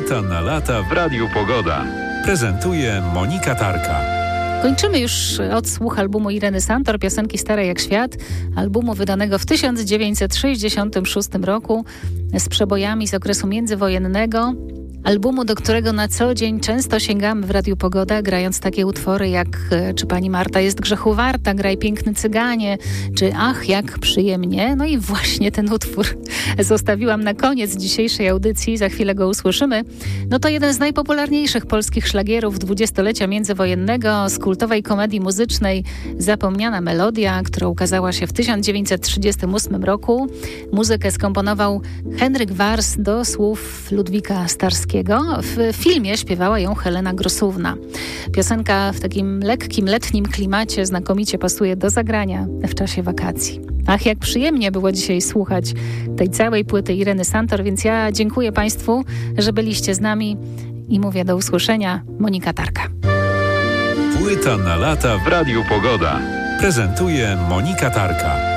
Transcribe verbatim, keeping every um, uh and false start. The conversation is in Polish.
Płyta na lata w Radiu Pogoda. Prezentuje Monika Tarka. Kończymy już odsłuch albumu Ireny Santor, piosenki Stare jak świat, albumu wydanego w tysiąc dziewięćset sześćdziesiątym szóstym roku z przebojami z okresu międzywojennego. Albumu, do którego na co dzień często sięgamy w Radiu Pogoda, grając takie utwory jak Czy pani Marta jest grzechu warta, Graj piękny cyganie, czy Ach, jak przyjemnie. No i właśnie ten utwór zostawiłam na koniec dzisiejszej audycji, za chwilę go usłyszymy. No to jeden z najpopularniejszych polskich szlagierów dwudziestolecia międzywojennego, z kultowej komedii muzycznej Zapomniana melodia, która ukazała się w tysiąc dziewięćset trzydziestym ósmym roku. Muzykę skomponował Henryk Wars do słów Ludwika Starskiego. W filmie śpiewała ją Helena Grosówna. Piosenka w takim lekkim, letnim klimacie znakomicie pasuje do zagrania w czasie wakacji. Ach, jak przyjemnie było dzisiaj słuchać tej całej płyty Ireny Santor, więc ja dziękuję Państwu, że byliście z nami i mówię do usłyszenia. Monika Tarka. Płyta na lata w Radiu Pogoda. Prezentuje Monika Tarka.